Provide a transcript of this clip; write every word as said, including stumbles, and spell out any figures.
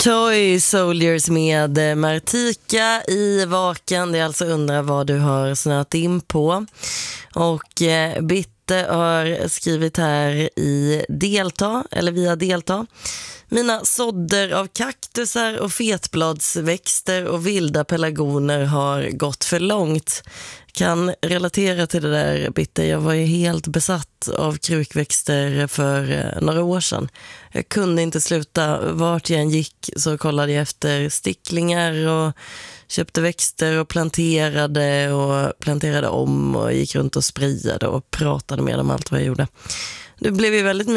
Toy Soldiers med Martika i Vaken. Det är alltså undra vad du har snöat in på. Och eh, Bitte har skrivit här i delta, eller via delta. Mina sådder av kaktusar och fetbladsväxter och vilda pelargoner har gått för långt. Kan relatera till det där, Bitte. Jag var ju helt besatt av krukväxter för några år sedan. Jag kunde inte sluta. Vart jag än gick så kollade jag efter sticklingar och köpte växter och planterade och planterade om och gick runt och sprayade och pratade med dem allt vad jag gjorde. Det blev ju väldigt